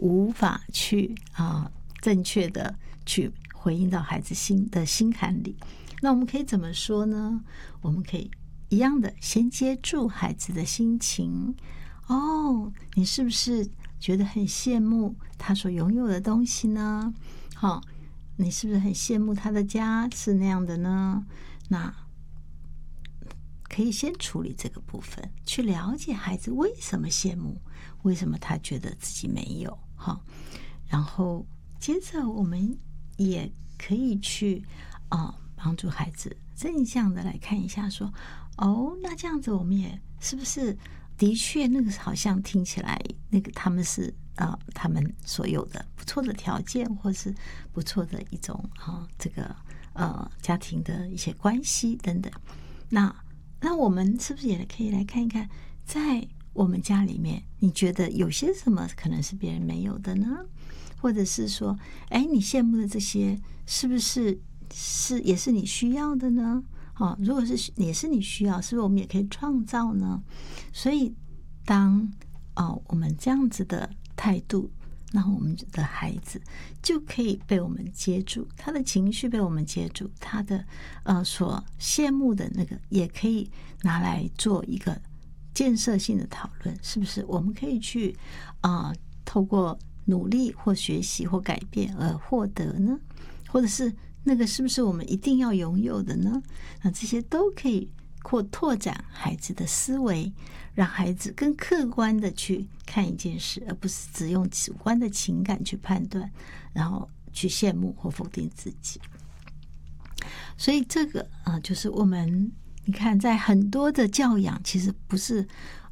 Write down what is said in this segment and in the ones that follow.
无法去正确的去回应到孩子心坎里。那我们可以怎么说呢？我们可以一样的先接住孩子的心情。你是不是觉得很羡慕他所拥有的东西呢？你是不是很羡慕他的家是那样的呢？那可以先处理这个部分，去了解孩子为什么羡慕，为什么他觉得自己没有。然后接着我们也可以去帮助孩子正向的来看一下说，那这样子我们也是不是的确那个好像听起来那个他们是他们所有的不错的条件，或是不错的一种这个家庭的一些关系等等。那我们是不是也可以来看一看，在我们家里面，你觉得有些什么可能是别人没有的呢？或者是说，你羡慕的这些是不是也是你需要的呢？如果是也是你需要，是不是我们也可以创造呢？所以当我们这样子的态度，那我们的孩子就可以被我们接住，他的情绪被我们接住，他的所羡慕的那个也可以拿来做一个建设性的讨论，是不是我们可以去透过努力或学习或改变而获得呢？或者是那个是不是我们一定要拥有的呢？那这些都可以拓展孩子的思维，让孩子更客观的去看一件事，而不是只用主观的情感去判断，然后去羡慕或否定自己。所以这个就是我们你看，在很多的教养其实不是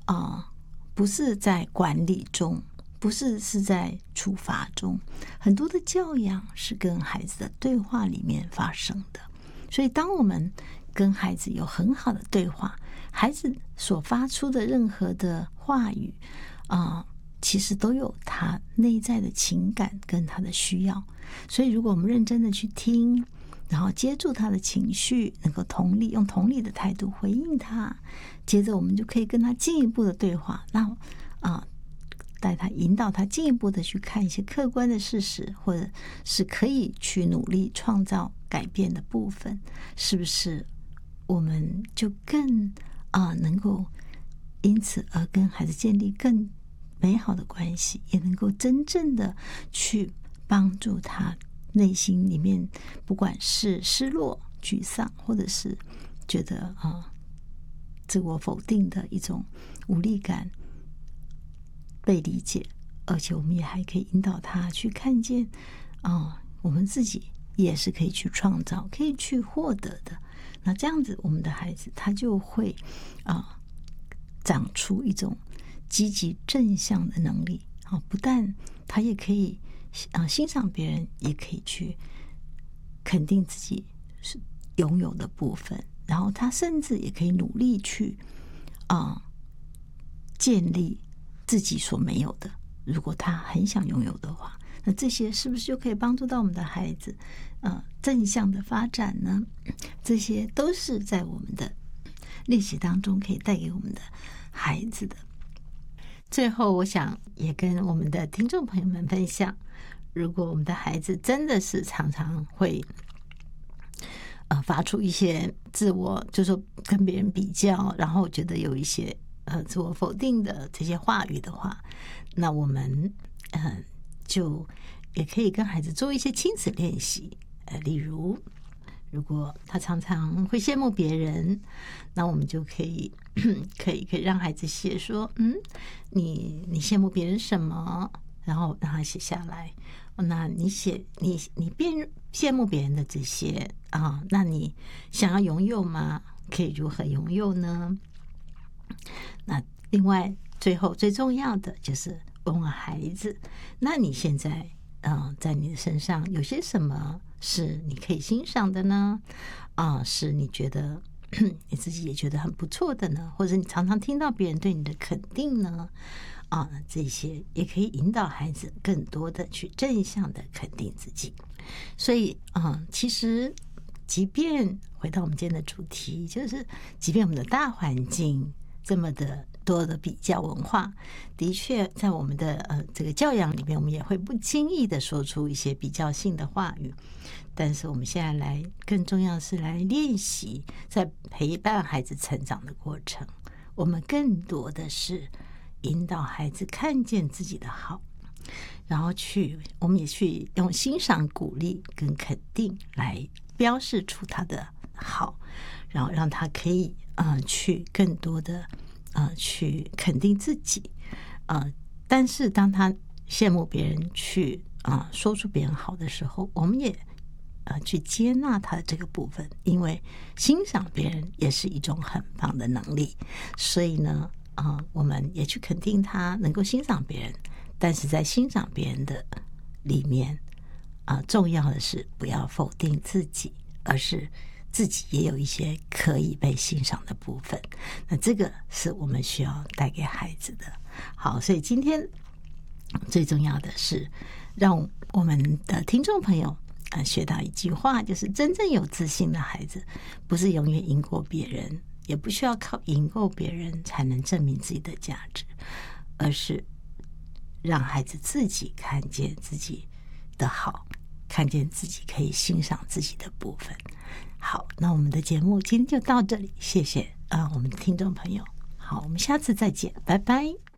在管理中，不是在处罚中，很多的教养是跟孩子的对话里面发生的。所以当我们跟孩子有很好的对话，孩子所发出的任何的话语其实都有他内在的情感跟他的需要。所以如果我们认真的去听，然后接住他的情绪，能够用同理的态度回应他，接着我们就可以跟他进一步的对话，让带他引导他进一步的去看一些客观的事实，或者是可以去努力创造改变的部分，是不是我们就更能够因此而跟孩子建立更美好的关系，也能够真正的去帮助他内心里面不管是失落、沮丧，或者是觉得自我否定的一种无力感被理解，而且我们也还可以引导他去看见我们自己也是可以去创造、可以去获得的。那这样子我们的孩子他就会长出一种积极正向的能力，不但他也可以欣赏别人，也可以去肯定自己是拥有的部分，然后他甚至也可以努力去建立自己所没有的，如果他很想拥有的话，那这些是不是就可以帮助到我们的孩子正向的发展呢？这些都是在我们的练习当中可以带给我们的孩子的。最后我想也跟我们的听众朋友们分享，如果我们的孩子真的是常常会发出一些自我，就是说跟别人比较，然后觉得有一些自我否定的这些话语的话，那我们就也可以跟孩子做一些亲子练习。例如果他常常会羡慕别人，那我们就可以让孩子写说你羡慕别人什么，然后让他写下来。那你羡慕别人的这些那你想要拥有吗？可以如何拥有呢？那另外最后最重要的就是问问孩子，那你现在在你的身上有些什么是你可以欣赏的呢？是你觉得你自己也觉得很不错的呢？或者你常常听到别人对你的肯定呢？这些也可以引导孩子更多的去正向的肯定自己。所以其实即便回到我们今天的主题，就是即便我们的大环境这么的多的比较文化，的确在我们的这个教养里面，我们也会不经意的说出一些比较性的话语。但是我们现在更重要的是来练习，在陪伴孩子成长的过程，我们更多的是引导孩子看见自己的好，然后我们也去用欣赏、鼓励跟肯定来标示出他的好，然后让他可以去更多的去肯定自己但是当他羡慕别人去说出别人好的时候，我们也去接纳他的这个部分，因为欣赏别人也是一种很棒的能力。所以呢我们也去肯定他能够欣赏别人，但是在欣赏别人的里面重要的是不要否定自己，而是自己也有一些可以被欣赏的部分。那这个是我们需要带给孩子的。好，所以今天最重要的是让我们的听众朋友学到一句话，就是真正有自信的孩子不是永远赢过别人，也不需要靠赢过别人才能证明自己的价值，而是让孩子自己看见自己的好，看见自己可以欣赏自己的部分。好，那我们的节目今天就到这里，谢谢我们的听众朋友。好，我们下次再见，拜拜。